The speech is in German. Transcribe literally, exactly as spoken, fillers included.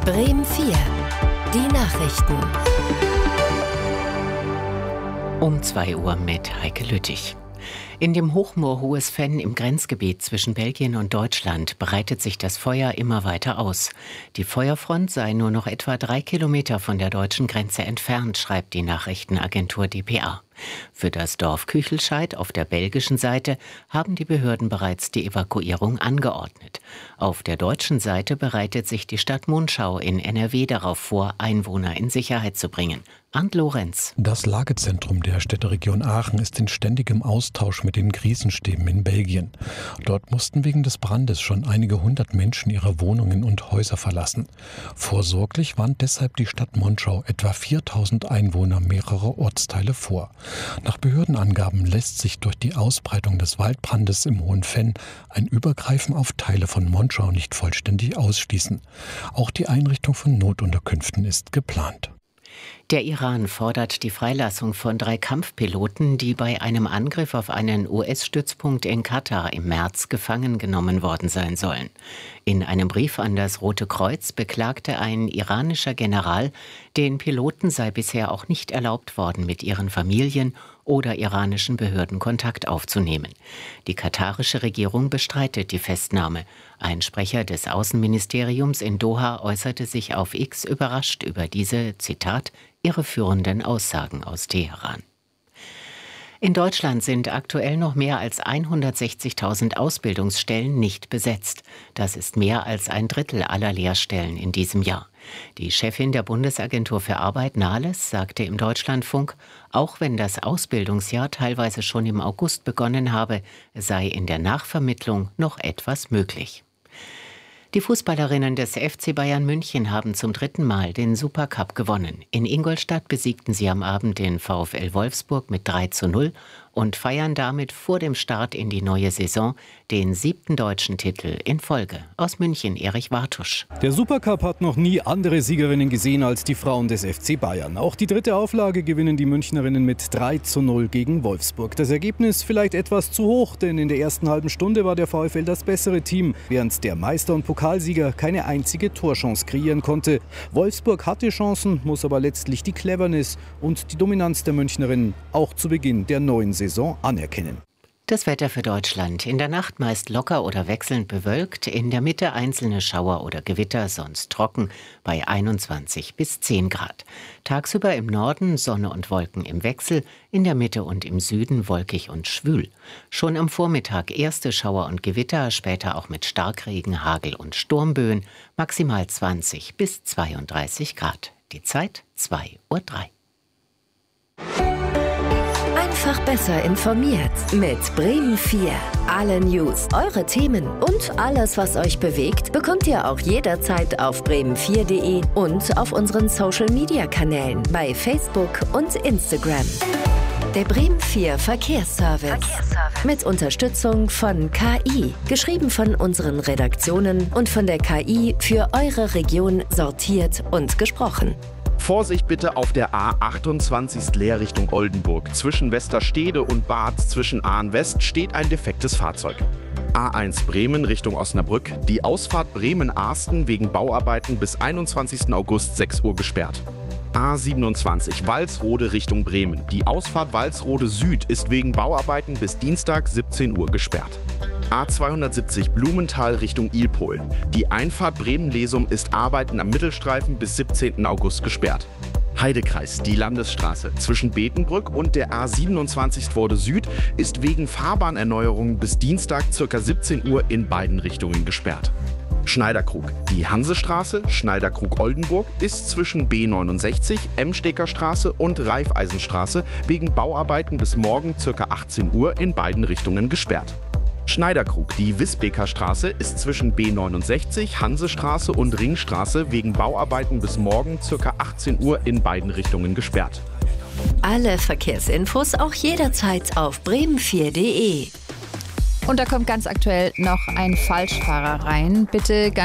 Bremen vier. Die Nachrichten. Um zwei Uhr mit Heike Lüttich. In dem Hochmoor Hohes-Venn im Grenzgebiet zwischen Belgien und Deutschland breitet sich das Feuer immer weiter aus. Die Feuerfront sei nur noch etwa drei Kilometer von der deutschen Grenze entfernt, schreibt die Nachrichtenagentur D P A. Für das Dorf Küchelscheid auf der belgischen Seite haben die Behörden bereits die Evakuierung angeordnet. Auf der deutschen Seite bereitet sich die Stadt Monschau in N R W darauf vor, Einwohner in Sicherheit zu bringen. Arndt Lorenz. Das Lagezentrum der Städteregion Aachen ist in ständigem Austausch mit den Krisenstäben in Belgien. Dort mussten wegen des Brandes schon einige hundert Menschen ihre Wohnungen und Häuser verlassen. Vorsorglich warnt deshalb die Stadt Monschau etwa viertausend Einwohner mehrerer Ortsteile vor. Nach Behördenangaben lässt sich durch die Ausbreitung des Waldbrandes im Hohen-Venn ein Übergreifen auf Teile von Monschau nicht vollständig ausschließen. Auch die Einrichtung von Notunterkünften ist geplant. Der Iran fordert die Freilassung von drei Kampfpiloten, die bei einem Angriff auf einen U S-Stützpunkt in Katar im März gefangen genommen worden sein sollen. In einem Brief an das Rote Kreuz beklagte ein iranischer General, den Piloten sei bisher auch nicht erlaubt worden, mit ihren Familien oder iranischen Behörden Kontakt aufzunehmen. Die katarische Regierung bestreitet die Festnahme. Ein Sprecher des Außenministeriums in Doha äußerte sich auf X überrascht über diese, Zitat, irreführenden Aussagen aus Teheran. In Deutschland sind aktuell noch mehr als hundertsechzigtausend Ausbildungsstellen nicht besetzt. Das ist mehr als ein Drittel aller Lehrstellen in diesem Jahr. Die Chefin der Bundesagentur für Arbeit, Nahles, sagte im Deutschlandfunk, auch wenn das Ausbildungsjahr teilweise schon im August begonnen habe, sei in der Nachvermittlung noch etwas möglich. Die Fußballerinnen des F C Bayern München haben zum dritten Mal den Supercup gewonnen. In Ingolstadt besiegten sie am Abend den VfL Wolfsburg mit drei zu null und feiern damit vor dem Start in die neue Saison den siebten deutschen Titel in Folge. Aus München Erich Wartusch. Der Supercup hat noch nie andere Siegerinnen gesehen als die Frauen des F C Bayern. Auch die dritte Auflage gewinnen die Münchnerinnen mit drei zu null gegen Wolfsburg. Das Ergebnis vielleicht etwas zu hoch, denn in der ersten halben Stunde war der VfL das bessere Team, während der Meister- und Pokalsieger keine einzige Torchance kreieren konnte. Wolfsburg hatte Chancen, muss aber letztlich die Cleverness und die Dominanz der Münchnerinnen auch zu Beginn der neuen Saison anerkennen. Das Wetter für Deutschland. In der Nacht meist locker oder wechselnd bewölkt, in der Mitte einzelne Schauer oder Gewitter, sonst trocken bei einundzwanzig bis zehn Grad. Tagsüber im Norden Sonne und Wolken im Wechsel, in der Mitte und im Süden wolkig und schwül. Schon am Vormittag erste Schauer und Gewitter, später auch mit Starkregen, Hagel und Sturmböen, maximal zwanzig bis zweiunddreißig Grad. Die Zeit zwei Uhr drei. Einfach besser informiert mit Bremen vier. Alle News, eure Themen und alles, was euch bewegt, bekommt ihr auch jederzeit auf bremen vier punkt de und auf unseren Social-Media-Kanälen bei Facebook und Instagram. Der Bremen vier Verkehrsservice. Verkehrsservice. Mit Unterstützung von K I. Geschrieben von unseren Redaktionen und von der K I für eure Region sortiert und gesprochen. Vorsicht bitte auf der A achtundzwanzig leer Richtung Oldenburg. Zwischen Westerstede und Bad zwischen Ahren West steht ein defektes Fahrzeug. A eins Bremen Richtung Osnabrück. Die Ausfahrt Bremen-Arsten wegen Bauarbeiten bis einundzwanzigsten August sechs Uhr gesperrt. A siebenundzwanzig Walsrode Richtung Bremen. Die Ausfahrt Walsrode Süd ist wegen Bauarbeiten bis Dienstag siebzehn Uhr gesperrt. A zweihundertsiebzig Blumenthal Richtung Ilpol. Die Einfahrt Bremen-Lesum ist Arbeiten am Mittelstreifen bis siebzehnten August gesperrt. Heidekreis, die Landesstraße zwischen Betenbrück und der A siebenundzwanzig Vorde Süd ist wegen Fahrbahnerneuerung bis Dienstag ca. siebzehn Uhr in beiden Richtungen gesperrt. Schneiderkrug. Die Hansestraße, Schneiderkrug-Oldenburg, ist zwischen B neunundsechzig, Emsteker Straße und Raiffeisenstraße wegen Bauarbeiten bis morgen ca. achtzehn Uhr in beiden Richtungen gesperrt. Schneiderkrug. Die Wisbeker Straße ist zwischen B neunundsechzig, Hansestraße und Ringstraße wegen Bauarbeiten bis morgen ca. achtzehn Uhr in beiden Richtungen gesperrt. Alle Verkehrsinfos auch jederzeit auf bremen vier punkt de. Und da kommt ganz aktuell noch ein Falschfahrer rein. Bitte ganz